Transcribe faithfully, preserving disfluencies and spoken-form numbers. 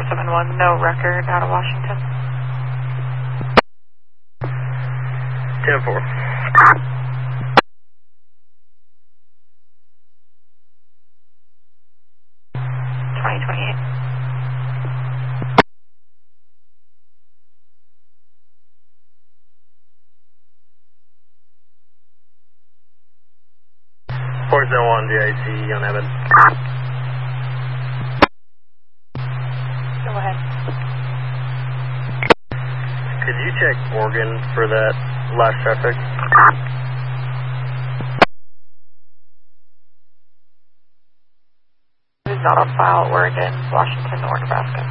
seven one, no record out of Washington. ten four. twenty twenty-eight. four seven one J I C on Evan. Go ahead. Could you check Oregon for that last traffic? It's not on file, Oregon, Washington, or Nebraska.